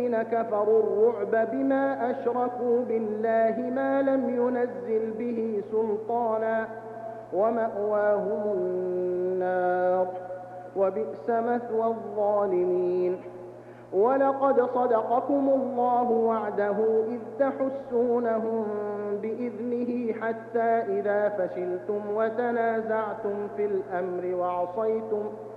كفروا الرعب بما أشركوا بالله ما لم ينزل به سلطانا ومأواهم النار وبئس مثوى الظالمين. ولقد صدقكم الله وعده إذ تحسونهم بإذنه حتى إذا فشلتم وتنازعتم في الأمر